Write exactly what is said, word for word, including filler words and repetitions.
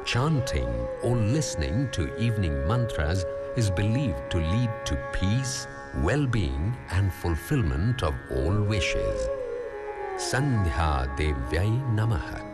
Chanting or listening to evening mantras is believed to lead to peace, well-being and fulfillment of all wishes. Sandhya Devyai Namaha.